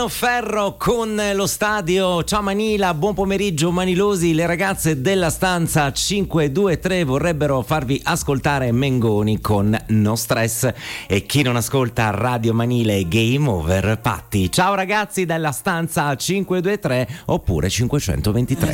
Ferro con lo stadio. Ciao Manila, buon pomeriggio Manilosi. Le ragazze della stanza 523 vorrebbero farvi ascoltare Mengoni con No Stress, e chi non ascolta Radio Manile Game Over Patti. Ciao ragazzi della stanza 523 oppure 523.